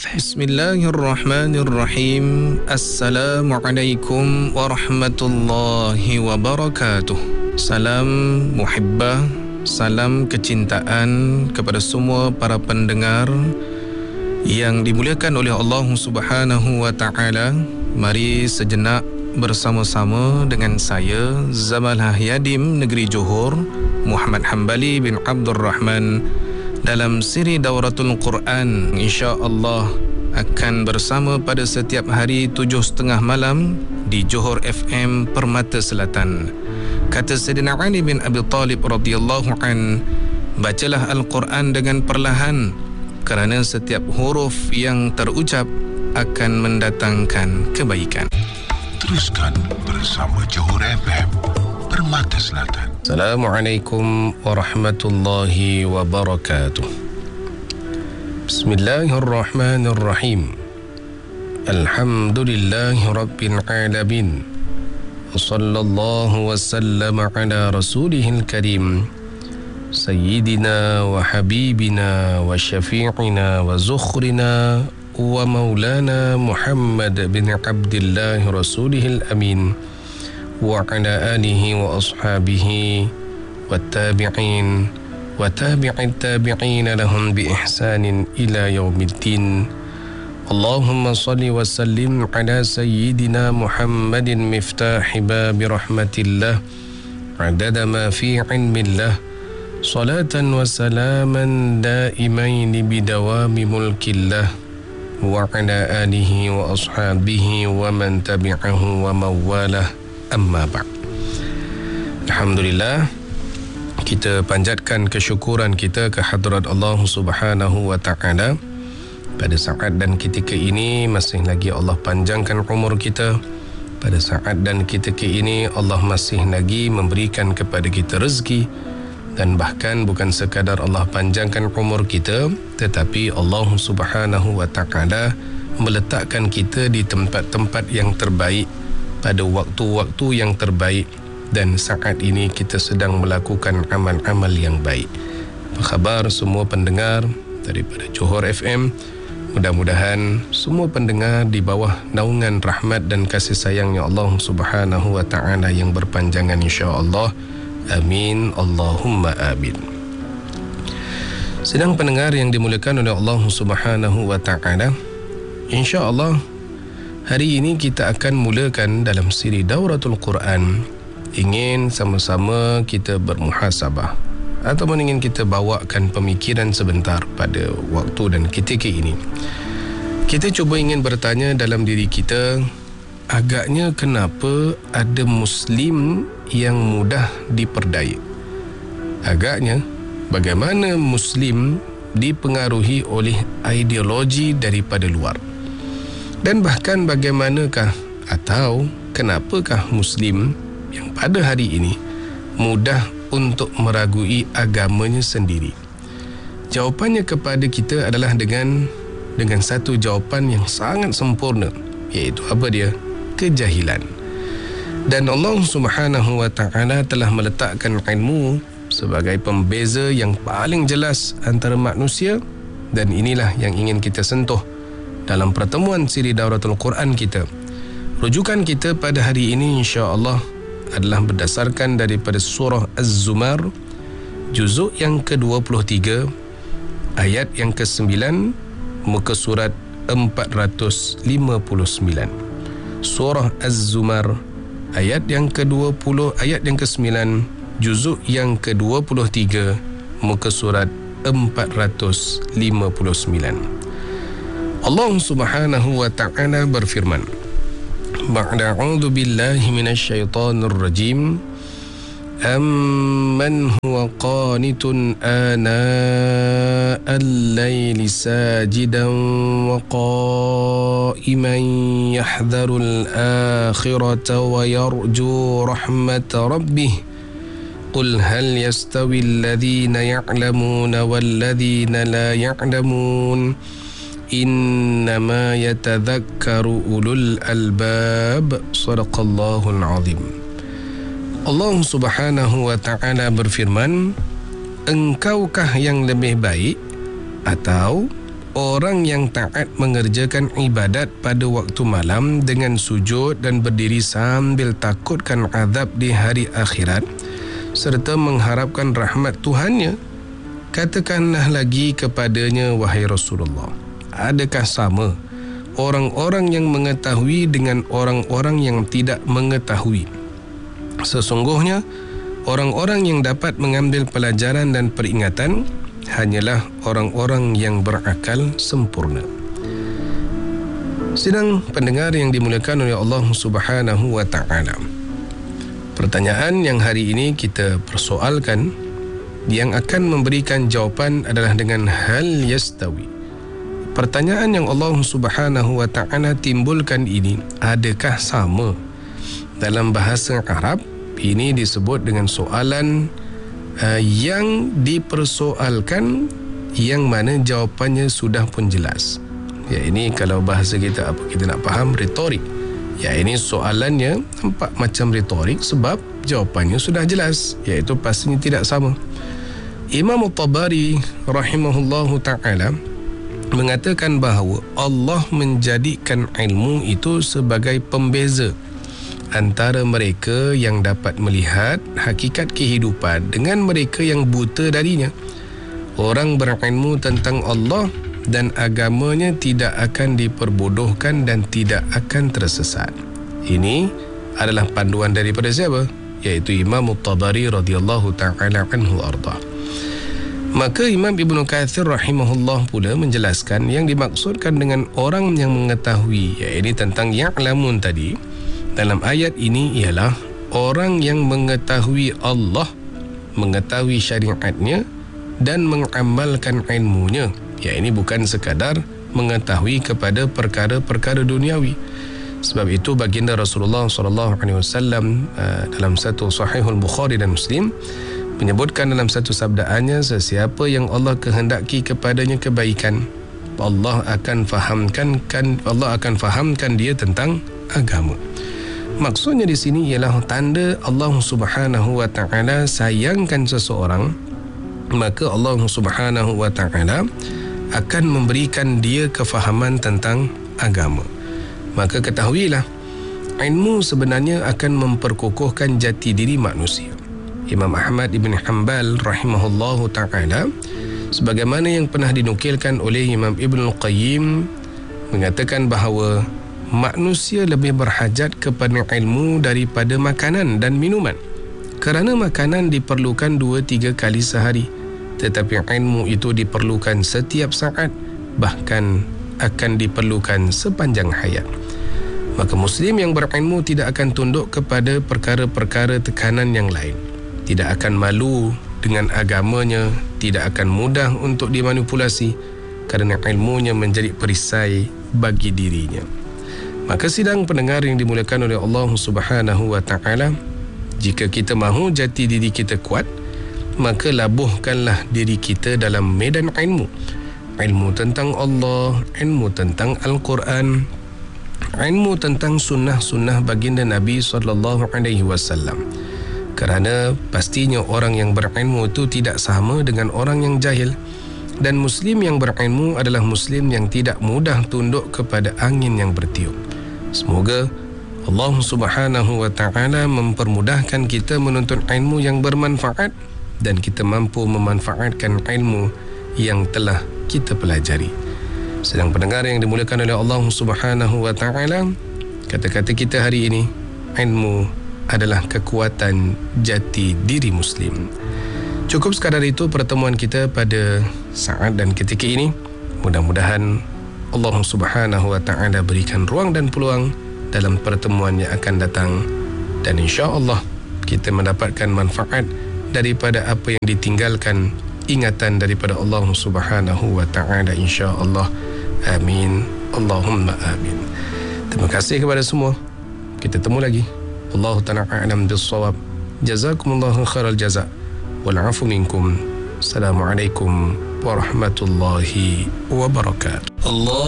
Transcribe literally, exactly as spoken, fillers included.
Bismillahirrahmanirrahim. Assalamualaikum warahmatullahi wabarakatuh. Salam muhibbah, salam kecintaan kepada semua para pendengar yang dimuliakan oleh Allah Subhanahu wa taala. Mari sejenak bersama-sama dengan saya Zamalah Yadim Negeri Johor, Muhammad Hambali bin Abdul Rahman, dalam siri Dauratul Quran. InsyaAllah akan bersama pada setiap hari tujuh setengah malam di Johor F M Permata Selatan. Kata Sayyidina Ali bin Abi Talib radhiyallahu an, bacalah Al-Quran dengan perlahan, kerana setiap huruf yang terucap akan mendatangkan kebaikan. Teruskan bersama Johor F M Permata Selatan. Assalamualaikum warahmatullahi wabarakatuh. Bismillahirrahmanirrahim. Alhamdulillahi rabbil alamin. Wassallallahu wasallam ala rasulihil karim, Sayyidina wa habibina wa syafi'ina wa zukhrina wa maulana Muhammad bin Abdillah rasulihil amin, wa ala alihi wa ashabihi wa tabi'in wa tabi'in tabi'in lahum bi ihsanin ila yaumiddin. Allahumma salli wa sallim ala sayyidina Muhammadin miftahi babi rahmatillah adada ma fi ilmillah, salatan wa salaman daimain bidawami mulkillah, wa ala alihi wa ashabihi wa man tabi'ahu wa mawalah. Amma ba'd. Alhamdulillah, kita panjatkan kesyukuran kita ke hadrat Allah Subhanahu wa taala. Pada saat dan ketika ini masih lagi Allah panjangkan umur kita. Pada saat dan ketika ini Allah masih lagi memberikan kepada kita rezeki, dan bahkan bukan sekadar Allah panjangkan umur kita, tetapi Allah Subhanahu wa taala meletakkan kita di tempat-tempat yang terbaik pada waktu-waktu yang terbaik, dan saat ini kita sedang melakukan amal-amal yang baik. Apa khabar semua pendengar daripada Johor F M? Mudah-mudahan semua pendengar di bawah naungan rahmat dan kasih sayangnya Allah Subhanahu wa taala yang berpanjangan, insya-Allah. Amin, Allahumma amin. Sedang pendengar yang dimuliakan oleh Allah Subhanahu wa taala, insya-Allah hari ini kita akan mulakan dalam siri Dauratul Quran. Ingin sama-sama kita bermuhasabah, ataupun ingin kita bawakan pemikiran sebentar pada waktu dan ketika ini. Kita cuba ingin bertanya dalam diri kita, agaknya kenapa ada Muslim yang mudah diperdaya? Agaknya bagaimana Muslim dipengaruhi oleh ideologi daripada luar? Dan bahkan bagaimanakah atau kenapakah Muslim yang pada hari ini mudah untuk meragui agamanya sendiri? Jawapannya kepada kita adalah dengan dengan satu jawapan yang sangat sempurna, iaitu apa dia? Kejahilan. Dan Allah Subhanahu wa taala telah meletakkan ilmu sebagai pembeza yang paling jelas antara manusia, dan inilah yang ingin kita sentuh dalam pertemuan siri Dauratul Quran kita. Rujukan kita pada hari ini insya-Allah adalah berdasarkan daripada surah Az-Zumar, juzuk yang ke dua puluh tiga, ayat yang ke sembilan, muka surat empat ratus lima puluh sembilan. Surah Az-Zumar, ayat yang ke dua puluh, ayat yang ke sembilan, juzuk yang ke dua puluh tiga, muka surat empat ratus lima puluh sembilan. Allah Subhanahu wa ta'ala berfirman, ba'da a'udzu billahi minasyaitonir rajim, amman huwa qanitun ana al-laili sajidan wa qa'iman yahdharul akhirata wa yarju rahmata rabbih, qul hal yastawi alladhina ya'lamuna walladhina la ya'lamun, innama yatadhakkaru ulul albab. Sadaqallahul azim. Allah Subhanahu wa ta'ala berfirman, engkaukah yang lebih baik atau orang yang taat mengerjakan ibadat pada waktu malam dengan sujud dan berdiri sambil takutkan azab di hari akhirat serta mengharapkan rahmat Tuhannya, katakanlah lagi kepadanya, wahai Rasulullah, adakah sama orang-orang yang mengetahui dengan orang-orang yang tidak mengetahui? Sesungguhnya orang-orang yang dapat mengambil pelajaran dan peringatan hanyalah orang-orang yang berakal sempurna. Sidang pendengar yang dimuliakan oleh Allah Subhanahu wa taala. Pertanyaan yang hari ini kita persoalkan, yang akan memberikan jawapan adalah dengan hal yastawi. Pertanyaan yang Allah Subhanahu wa taala timbulkan ini, adakah sama? Dalam bahasa Arab ini disebut dengan soalan uh, yang dipersoalkan yang mana jawapannya sudah pun jelas. Ya, ini kalau bahasa kita apa kita nak faham, retorik. Ya, ini soalannya nampak macam retorik sebab jawapannya sudah jelas, iaitu pastinya tidak sama. Imam At-Tabari rahimahullahu ta'ala mengatakan bahawa Allah menjadikan ilmu itu sebagai pembeza antara mereka yang dapat melihat hakikat kehidupan dengan mereka yang buta darinya. Orang berilmu tentang Allah dan agamanya tidak akan diperbodohkan dan tidak akan tersesat. Ini adalah panduan daripada siapa? Iaitu Imam At-Tabari radhiyallahu ta'ala anhu arda. Maka Imam Ibnu Katsir rahimahullah pula menjelaskan yang dimaksudkan dengan orang yang mengetahui, iaitu tentang ya'lamun tadi, dalam ayat ini ialah orang yang mengetahui Allah, mengetahui syariatnya dan mengamalkan ilmunya. Ya, ini bukan sekadar mengetahui kepada perkara-perkara duniawi. Sebab itu baginda Rasulullah sallallahu alaihi wasallam dalam satu Sahihul Bukhari dan Muslim menyebutkan dalam satu sabdaannya, sesiapa yang Allah kehendaki kepadanya kebaikan, Allah akan fahamkan kan Allah akan fahamkan dia tentang agama. Maksudnya di sini ialah tanda Allah Subhanahu wa taala sayangkan seseorang, maka Allah Subhanahu wa taala akan memberikan dia kefahaman tentang agama. Maka ketahuilah, ilmu sebenarnya akan memperkokohkan jati diri manusia. Imam Ahmad ibn Hanbal rahimahullahu taala, sebagaimana yang pernah dinukilkan oleh Imam Ibn Al-Qayyim, mengatakan bahawa manusia lebih berhajat kepada ilmu daripada makanan dan minuman, kerana makanan diperlukan dua tiga kali sehari, tetapi ilmu itu diperlukan setiap saat, bahkan akan diperlukan sepanjang hayat. Maka Muslim yang berilmu tidak akan tunduk kepada perkara-perkara tekanan yang lain, tidak akan malu dengan agamanya, tidak akan mudah untuk dimanipulasi kerana ilmunya menjadi perisai bagi dirinya. Maka sidang pendengar yang dimuliakan oleh Allah Subhanahu wa taala, jika kita mahu jati diri kita kuat, maka labuhkanlah diri kita dalam medan ilmu. Ilmu tentang Allah, ilmu tentang Al-Quran, ilmu tentang sunnah-sunnah baginda Nabi sallallahu alaihi wasallam. Kerana pastinya orang yang berilmu itu tidak sama dengan orang yang jahil. Dan Muslim yang berilmu adalah Muslim yang tidak mudah tunduk kepada angin yang bertiup. Semoga Allah Subhanahu wa taala mempermudahkan kita menuntut ilmu yang bermanfaat dan kita mampu memanfaatkan ilmu yang telah kita pelajari. Sedang pendengar yang dimuliakan oleh Allah Subhanahu wa taala, kata-kata kita hari ini, ilmu adalah kekuatan jati diri Muslim. Cukup sekadar itu pertemuan kita pada saat dan ketika ini. Mudah-mudahan Allah Subhanahu wa taala berikan ruang dan peluang dalam pertemuan yang akan datang, dan insya-Allah kita mendapatkan manfaat daripada apa yang ditinggalkan, ingatan daripada Allah Subhanahu wa taala, insya-Allah. Amin. Allahumma amin. Terima kasih kepada semua. Kita temu lagi. Allah ta'ala a'lam bis-shawab. Jazakumullahu khairal jazaa. Wal 'afu minkum. Assalamualaikum warahmatullahi wabarakatuh. Allah